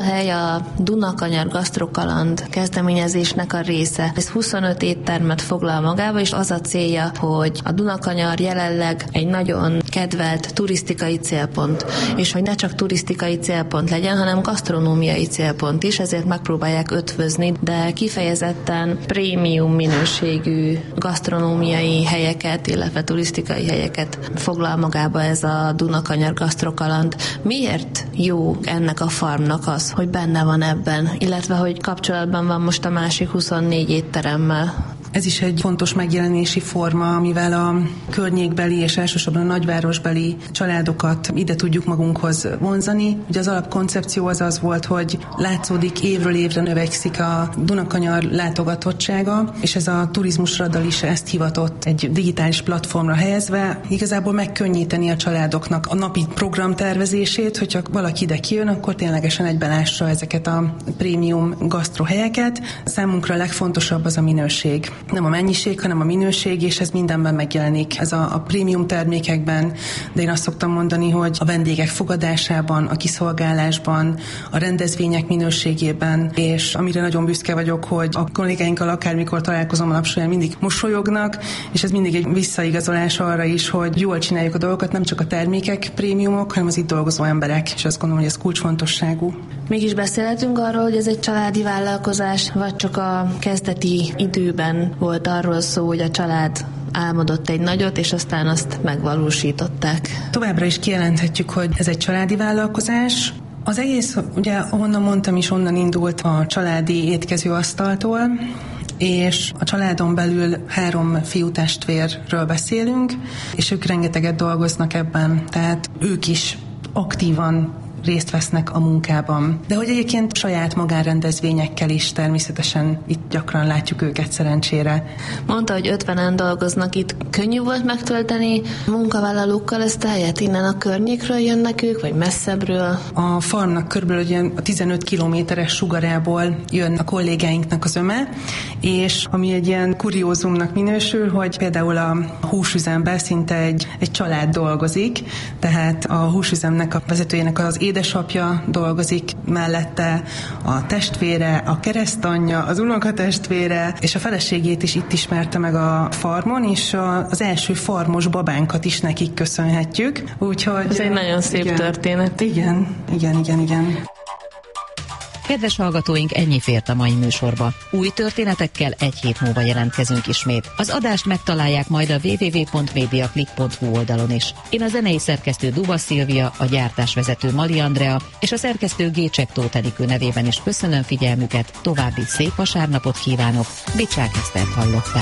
A hely a Duna-Kanyar Gasztrokaland kezdeményezésnek a része. Ez 25 éttermet foglal magába, és az a célja, hogy a Duna-Kanyar jelenleg egy nagyon kedvelt turisztikai célpont, és hogy ne csak turisztikai célpont legyen, hanem gasztronómiai célpont is, ezért megpróbálják ötvözni, de kifejezetten prémium minőségű gasztronómiai helyeket, illetve turisztikai helyeket foglal magába ez a Duna-Kanyar Gasztrokaland. Miért jó ennek a farmnak az, hogy benne van ebben, illetve hogy kapcsolatban van most a másik 24 étteremmel? Ez is egy fontos megjelenési forma, amivel a környékbeli és elsősorban a nagyvárosbeli családokat ide tudjuk magunkhoz vonzani. Ugye az alapkoncepció az volt, hogy látszódik évről évre növekszik a Duna-Kanyar látogatottsága, és ez a Turizmus Radar is ezt hivatott egy digitális platformra helyezve, igazából megkönnyíteni a családoknak a napi programtervezését, hogyha valaki ide kijön, akkor ténylegesen egybelássa ezeket a prémium gasztrohelyeket. Számunkra a legfontosabb az a minőség. Nem a mennyiség, hanem a minőség, és ez mindenben megjelenik. Ez a prémium termékekben, de én azt szoktam mondani, hogy a vendégek fogadásában, a kiszolgálásban, a rendezvények minőségében, és amire nagyon büszke vagyok, hogy a kollégáinkkal akármikor találkozom a nap során mindig mosolyognak, és ez mindig egy visszaigazolás arra is, hogy jól csináljuk a dolgokat, nem csak a termékek prémiumok, hanem az itt dolgozó emberek, és azt gondolom, hogy ez kulcsfontosságú. Mégis beszélhetünk arról, hogy ez egy családi vállalkozás, vagy csak a kezdeti időben volt arról szó, hogy a család álmodott egy nagyot, és aztán azt megvalósították. Továbbra is kijelenthetjük, hogy ez egy családi vállalkozás. Az egész, ugye, ahonnan mondtam is, onnan indult a családi étkezőasztaltól, és a családon belül 3 fiútestvérről beszélünk, és ők rengeteget dolgoznak ebben, tehát ők is aktívan részt vesznek a munkában. De hogy egyébként saját magánrendezvényekkel is természetesen itt gyakran látjuk őket szerencsére. Mondta, hogy 50-en dolgoznak itt. Könnyű volt megtölteni munkavállalókkal ezt a helyet? Innen a környékről jönnek ők, vagy messzebbről? A farmnak körülbelül a 15 kilométeres sugarából jön a kollégáinknak az öme, és ami egy ilyen kuriózumnak minősül, hogy például a húsüzemben szinte egy család dolgozik, tehát a húsüzemnek a vezetőjének az édesapja dolgozik mellette, a testvére, a keresztanyja, az unokatestvére, és a feleségét is itt ismerte meg a farmon, és az első farmos babánkat is nekik köszönhetjük. Úgyhogy ez egy nagyon szép történet. Igen. Kedves hallgatóink, ennyi fért a mai műsorba. Új történetekkel egy hét múlva jelentkezünk ismét. Az adást megtalálják majd a www.mediaclick.hu oldalon is. Én a zenei szerkesztő Duba Szilvia, a gyártásvezető Mali Andrea és a szerkesztő Gécsek Tóth Enikő nevében is köszönöm figyelmüket, további szép vasárnapot kívánok, Bicsák Esztert hallották.